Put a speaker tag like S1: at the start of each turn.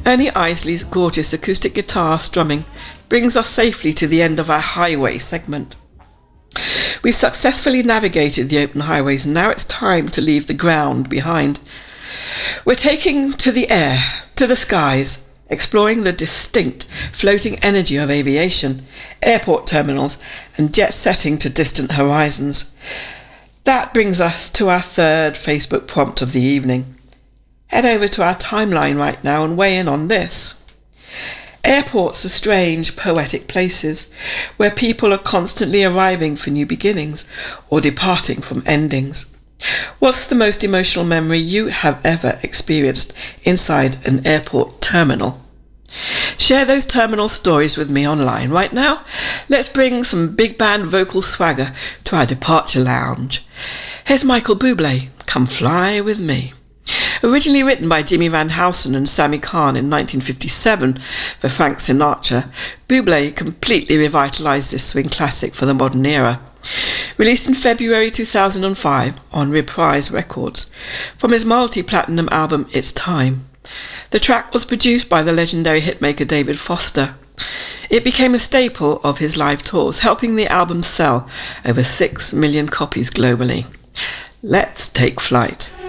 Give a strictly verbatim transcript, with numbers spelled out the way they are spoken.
S1: Ernie Isley's gorgeous acoustic guitar strumming brings us safely to the end of our highway segment. We've successfully navigated the open highways, and now it's time to leave the ground behind. We're taking to the air, to the skies, exploring the distinct floating energy of aviation, airport terminals, and jet setting to distant horizons. That brings us to our third Facebook prompt of the evening. Head over to our timeline right now and weigh in on this. Airports are strange, poetic places where people are constantly arriving for new beginnings or departing from endings. What's the most emotional memory you have ever experienced inside an airport terminal? Share those terminal stories with me online right now. Let's bring some big band vocal swagger to our departure lounge. Here's Michael Bublé, Come Fly With Me. Originally written by Jimmy Van Heusen and Sammy Cahn in nineteen fifty-seven for Frank Sinatra, Bublé completely revitalised this swing classic for the modern era. Released in February two thousand five on Reprise Records from his multi-platinum album It's Time. The track was produced by the legendary hitmaker David Foster. It became a staple of his live tours, helping the album sell over six million copies globally. Let's take flight.